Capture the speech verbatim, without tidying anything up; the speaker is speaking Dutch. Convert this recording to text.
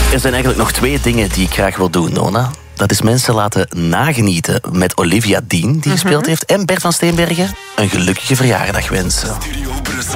Er zijn eigenlijk nog twee dingen die ik graag wil doen, Nona. Dat is mensen laten nagenieten met Olivia Dean, die gespeeld heeft, en Bert van Steenbergen een gelukkige verjaardag wensen.